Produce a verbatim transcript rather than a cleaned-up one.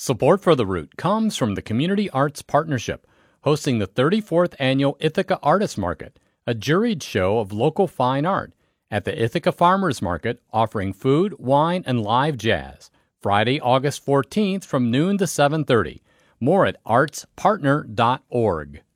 Support for The Root comes from the Community Arts Partnership, hosting the thirty-fourth Annual Ithaca Artist Market, a juried show of local fine art, at the Ithaca Farmers Market, offering food, wine, and live jazz. Friday, August fourteenth from noon to seven thirty. More at arts partner dot org.